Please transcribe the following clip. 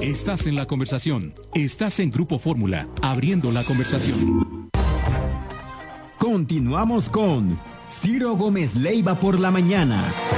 Estás en la conversación. Estás en Grupo Fórmula, abriendo la conversación. Continuamos con Ciro Gómez Leiva por la mañana.